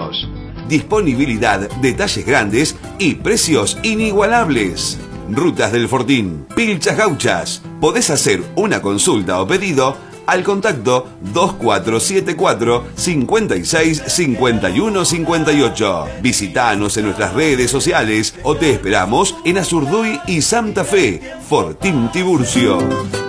años. Disponibilidad de talles grandes y precios inigualables. Rutas del Fortín, Pilchas Gauchas. Podés hacer una consulta o pedido al contacto 2474 56 51 58. Visitanos en nuestras redes sociales o te esperamos en Azurduy y Santa Fe. Fortín Tiburcio.